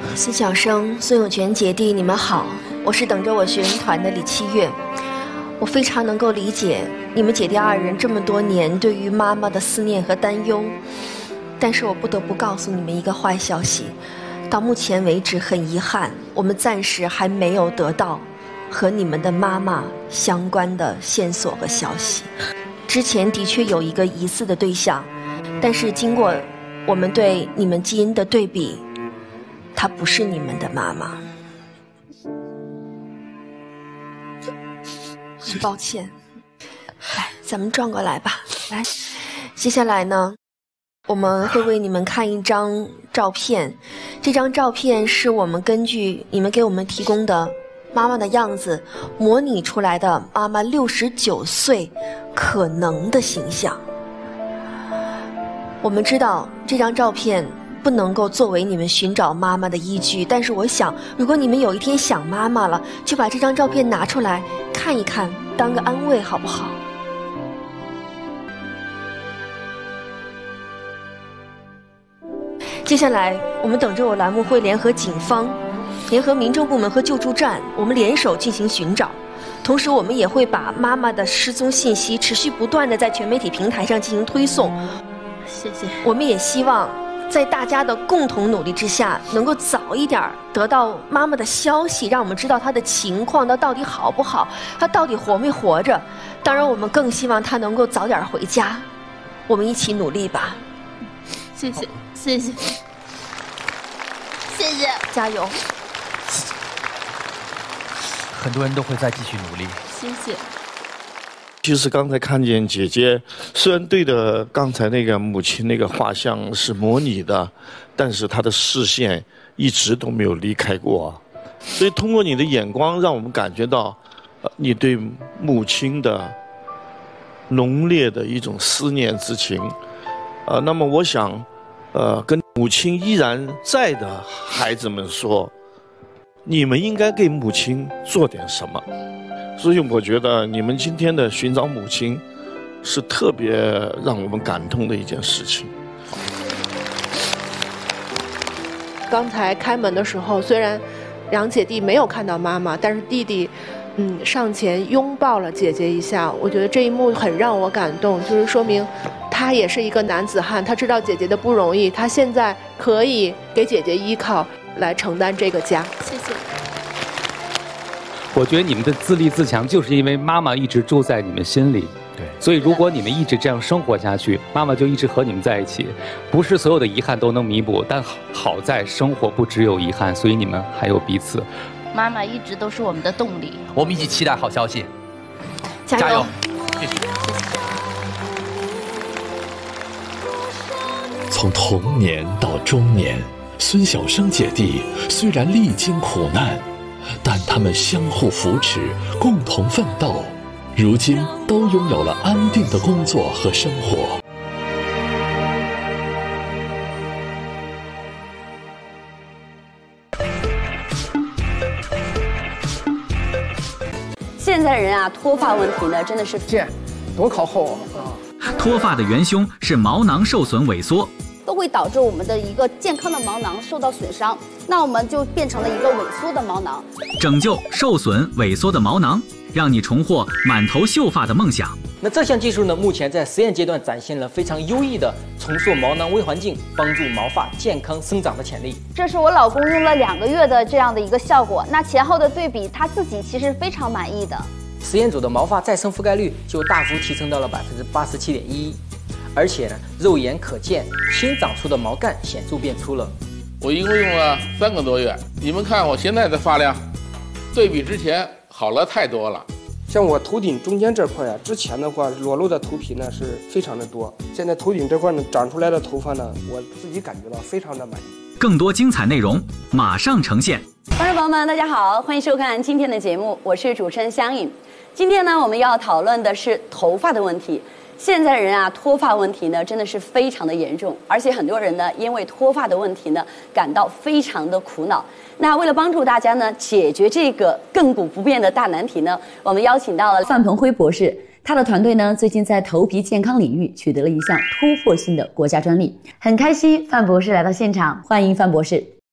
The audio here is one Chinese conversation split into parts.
孙晓生、孙永全姐弟，你们好，我是等着我学人团的李七月。我非常能够理解你们姐弟二人这么多年对于妈妈的思念和担忧，但是我不得不告诉你们一个坏消息，到目前为止很遗憾，我们暂时还没有得到和你们的妈妈相关的线索和消息。之前的确有一个疑似的对象，但是经过我们对你们基因的对比，她不是你们的妈妈。很抱歉，来，咱们转过来吧。来，接下来呢，我们会为你们看一张照片。这张照片是我们根据你们给我们提供的妈妈的样子模拟出来的妈妈69岁可能的形象。我们知道这张照片不能够作为你们寻找妈妈的依据，但是我想，如果你们有一天想妈妈了，就把这张照片拿出来看一看，当个安慰，好不好？接下来，我们等着我栏目会联合警方、联合民政部门和救助站，我们联手进行寻找。同时，我们也会把妈妈的失踪信息持续不断地在全媒体平台上进行推送。 谢谢。 我们也希望在大家的共同努力之下，能够早一点得到妈妈的消息，让我们知道她的情况，她到底好不好，她到底活没活着。当然，我们更希望她能够早点回家。我们一起努力吧。 谢谢，谢谢，谢谢， 加油！ 很多人都会再继续努力。 谢谢。 其实刚才看见姐姐，虽然对着刚才那个母亲那个画像是模拟的，但是她的视线一直都没有离开过。所以通过你的眼光，让我们感觉到，你对母亲的浓烈的一种思念之情。那么我想，跟母亲依然在的孩子们说，你们应该给母亲做点什么。所以我觉得你们今天的寻找母亲是特别让我们感动的一件事情。 刚才开门的时候，虽然两姐弟没有看到妈妈，但是弟弟上前拥抱了姐姐一下，我觉得这一幕很让我感动，就是说明他也是一个男子汉，他知道姐姐的不容易，他现在可以给姐姐依靠来承担这个家。 谢谢。 我觉得你们的自立自强，就是因为妈妈一直住在你们心里。 对， 所以如果你们一直这样生活下去，妈妈就一直和你们在一起。不是所有的遗憾都能弥补，但好在生活不只有遗憾，所以你们还有彼此。 妈妈一直都是我们的动力。 我们一起期待好消息。 加油！ 谢谢。 从童年到中年，孙晓生姐弟虽然历经苦难，但他们相互扶持，共同奋斗，如今都拥有了安定的工作和生活。 现在的人啊，脱发问题呢，真的是多靠后啊！ 脱发的元凶是毛囊受损萎缩， 都会导致我们的一个健康的毛囊受到损伤，那我们就变成了一个萎缩的毛囊。 拯救受损萎缩的毛囊，让你重获满头秀发的梦想。 那这项技术呢，目前在实验阶段展现了非常优异的重塑毛囊微环境，帮助毛发健康生长的潜力。 这是我老公用了2个月的这样的一个效果，那前后的对比，他自己其实非常满意的。 实验组的毛发再生覆盖率就大幅提升到了87.11%，而且呢，肉眼可见新长出的毛干显著变粗了。 我一共用了3个多月，你们看我现在的发量，对比之前好了太多了。 像我头顶中间这块啊，之前的话裸露的头皮呢是非常的多，现在头顶这块呢长出来的头发呢，我自己感觉到非常的满意。 更多精彩内容马上呈现。 观众朋友们，大家好，欢迎收看今天的节目，我是主持人香颖。今天呢，我们要讨论的是头发的问题。现在的人啊，脱发问题呢真的是非常的严重，而且很多人呢因为脱发的问题呢感到非常的苦恼。那为了帮助大家呢解决这个亘古不变的大难题呢，我们邀请到了范鹏辉博士，他的团队呢最近在头皮健康领域取得了一项突破性的国家专利。很开心范博士来到现场，欢迎范博士。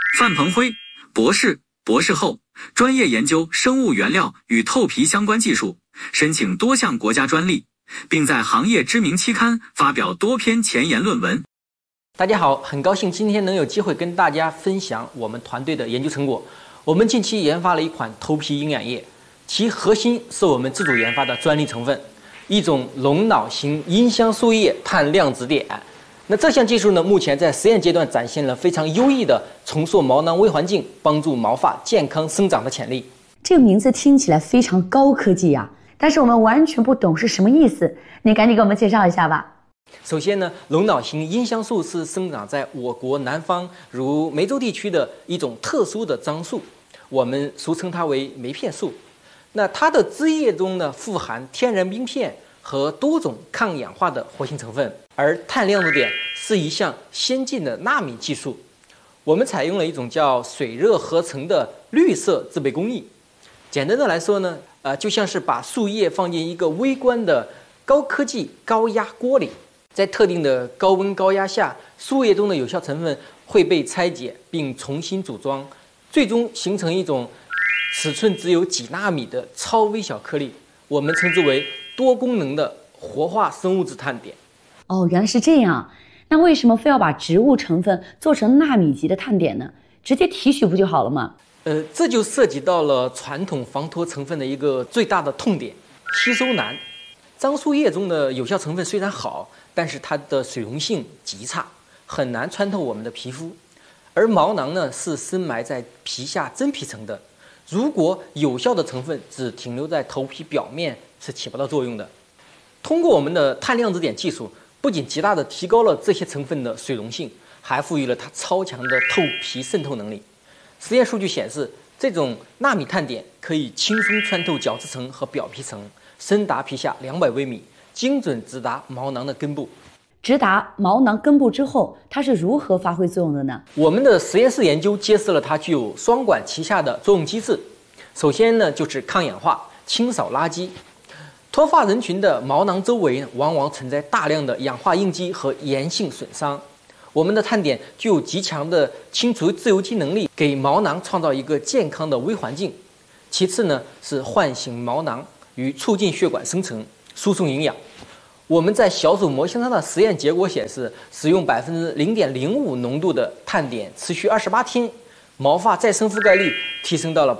范鹏辉，博士、博士后，专业研究生物原料与透皮相关技术，申请多项国家专利，并在行业知名期刊发表多篇前沿论文。 大家好，很高兴今天能有机会跟大家分享我们团队的研究成果。我们近期研发了一款头皮营养液，其核心是我们自主研发的专利成分，一种龙脑型阴香素液碳量子碘。那这项技术呢，目前在实验阶段展现了非常优异的重塑毛囊微环境，帮助毛发健康生长的潜力。 这个名字听起来非常高科技啊，但是我们完全不懂是什么意思，你赶紧给我们介绍一下吧。 首先呢，龙脑型阴香素是生长在我国南方如梅州地区的一种特殊的樟树，我们俗称它为梅片树。那它的枝叶中呢，富含天然冰片和多种抗氧化的活性成分，而碳量子碘是一项先进的纳米技术。我们采用了一种叫水热合成的绿色制备工艺。简单的来说呢，就像是把树叶放进一个微观的高科技高压锅里，在特定的高温高压下，树叶中的有效成分会被拆解并重新组装，最终形成一种尺寸只有几纳米的超微小颗粒，我们称之为多功能的活化生物质碳碘。 哦，原来是这样。那为什么非要把植物成分做成纳米级的碳碘呢？直接提取不就好了吗？ 这就涉及到了传统防脱成分的一个最大的痛点——吸收难。樟树叶中的有效成分虽然好，但是它的水溶性极差，很难穿透我们的皮肤。而毛囊呢，是深埋在皮下真皮层的，如果有效的成分只停留在头皮表面，是起不到作用的。通过我们的碳量子碘技术，不仅极大地提高了这些成分的水溶性，还赋予了它超强的透皮渗透能力。实验数据显示，这种纳米碳碘可以轻松穿透角质层和表皮层，深达皮下200微米，精准直达毛囊的根部。 直达毛囊根部之后，它是如何发挥作用的呢？ 我们的实验室研究揭示了它具有双管齐下的作用机制。首先呢，就是抗氧化、清扫垃圾。脱发人群的毛囊周围往往存在大量的氧化应激和炎性损伤。我们的碳碘具有极强的清除自由基能力，给毛囊创造一个健康的微环境。其次呢，是唤醒毛囊与促进血管生成、输送营养。我们在小组模型上的实验结果显示，使用0.05%浓度的碳碘持续28天，毛发再生覆盖率提升到了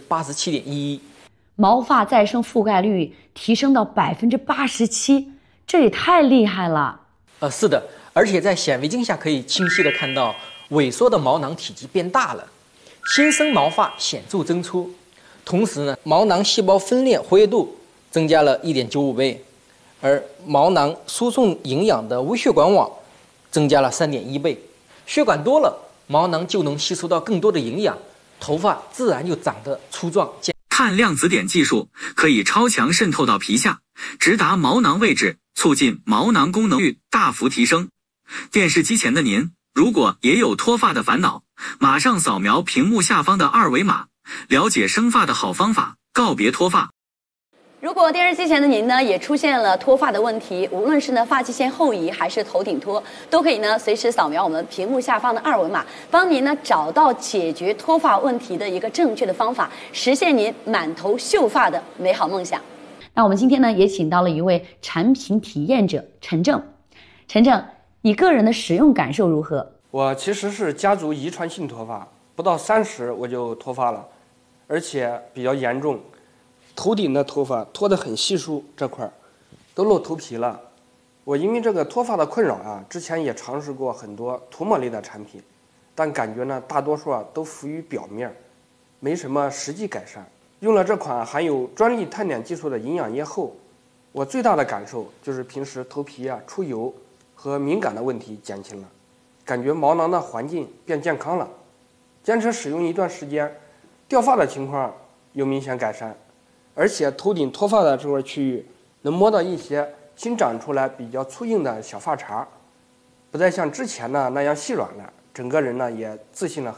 87.11%。 毛发再生覆盖率提升到87%，这也太厉害了。 是的，而且在显微镜下可以清晰地看到萎缩的毛囊体积变大了，新生毛发显著增粗。同时呢，毛囊细胞分裂活跃度增加了1.95倍，而毛囊输送营养的微血管网增加了3.1倍。血管多了，毛囊就能吸收到更多的营养，头发自然就长得粗壮健康。 碳量子碘技术可以超强渗透到皮下，直达毛囊位置，促进毛囊功能率大幅提升。电视机前的您，如果也有脱发的烦恼，马上扫描屏幕下方的2维码，了解生发的好方法，告别脱发。 如果电视机前的您呢也出现了脱发的问题，无论是呢发际线后移还是头顶脱，都可以呢随时扫描我们屏幕下方的2维码，帮您呢找到解决脱发问题的一个正确的方法，实现您满头秀发的美好梦想。 那我们今天呢也请到了一位产品体验者陈正。陈正，你个人的使用感受如何？ 我其实是家族遗传性脱发，不到30我就脱发了，而且比较严重。头顶的头发脱得很稀疏，这块都露头皮了。我因为这个脱发的困扰啊，之前也尝试过很多涂抹类的产品，但感觉呢大多数都浮于表面，没什么实际改善。用了这款含有专利碳碘技术的营养液后，我最大的感受就是平时头皮出油和敏感的问题减轻了，感觉毛囊的环境变健康了。坚持使用一段时间，掉发的情况有明显改善。而且头顶脱发的这块区域能摸到一些新长出来比较粗硬的小发茬，不再像之前呢那样细软了，整个人呢也自信了很多。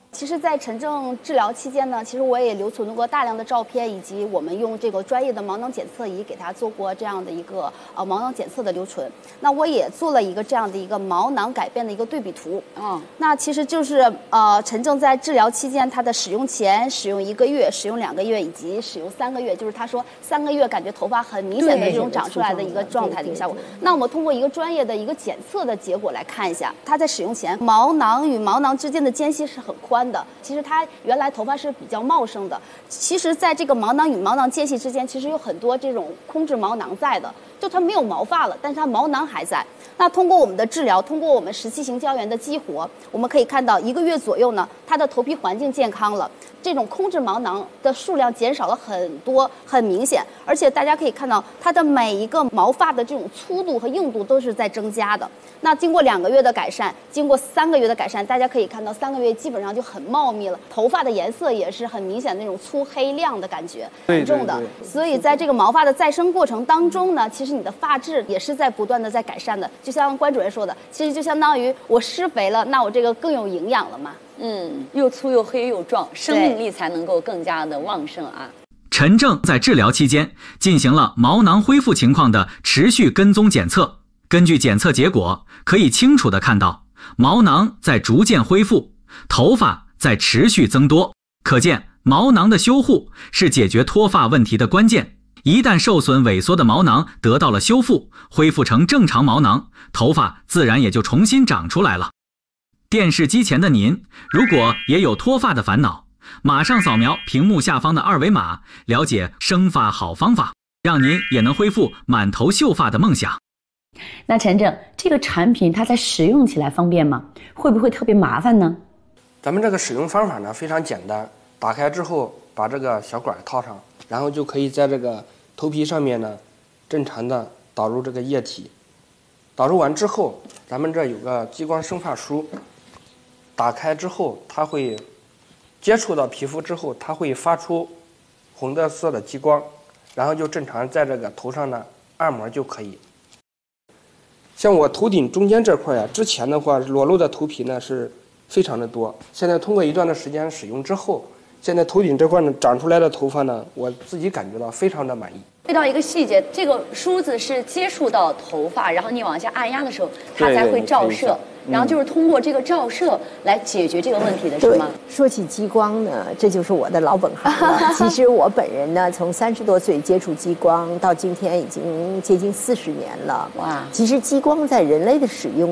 其实，在陈正治疗期间呢，其实我也留存过大量的照片，以及我们用这个专业的毛囊检测仪给他做过这样的一个毛囊检测的留存。那我也做了一个这样的一个毛囊改变的一个对比图。那其实就是陈正在治疗期间他的使用前、使用1个月、使用2个月以及使用3个月，就是他说3个月感觉头发很明显的这种长出来的一个状态的一个效果。那我们通过一个专业的一个检测的结果来看一下，他在使用前毛囊与毛囊之间的间隙是很宽的，其实他原来头发是比较茂盛的。其实在这个毛囊与毛囊间隙之间，其实有很多这种空置毛囊在的，就它没有毛发了，但是它毛囊还在。那通过我们的治疗，通过我们17型胶原的激活，我们可以看到1个月左右呢，它的头皮环境健康了，这种空置毛囊的数量减少了很多，很明显。而且大家可以看到，它的每一个毛发的这种粗度和硬度都是在增加的。那经过2个月的改善，经过3个月的改善，大家可以看到3个月基本上就很茂密了，头发的颜色也是很明显的那种粗黑亮的感觉，很重的。所以在这个毛发的再生过程当中呢，其实你的发质也是在不断的在改善的。就像关主任说的，其实就相当于我施肥了，那我这个更有营养了嘛。 又粗又黑又壮，生命力才能够更加的旺盛啊。 陈正在治疗期间进行了毛囊恢复情况的持续跟踪检测，根据检测结果，可以清楚地看到毛囊在逐渐恢复，头发在持续增多，可见毛囊的修护是解决脱发问题的关键。一旦受损萎缩的毛囊得到了修复，恢复成正常毛囊，头发自然也就重新长出来了。电视机前的您，如果也有脱发的烦恼，马上扫描屏幕下方的2维码，了解生发好方法，让您也能恢复满头秀发的梦想。 那陈正，这个产品它在使用起来方便吗？会不会特别麻烦呢？ 咱们这个使用方法呢非常简单，打开之后把这个小管套上，然后就可以在这个头皮上面呢正常的导入这个液体。导入完之后，咱们这有个激光生发梳，打开之后它会接触到皮肤之后，它会发出红的色的激光，然后就正常在这个头上呢按摩就可以。像我头顶中间这块呀，之前的话裸露的头皮呢是非常的多，现在通过一段的时间使用之后，现在头顶这块呢长出来的头发呢，我自己感觉到非常的满意。 遇到一个细节，这个梳子是接触到头发，然后你往下按压的时候，它才会照射。然后就是通过这个照射来解决这个问题的，是吗？ 说起激光呢，这就是我的老本行了。其实我本人呢，从30多岁接触激光到今天已经接近40年了。哇！其实激光在人类的使用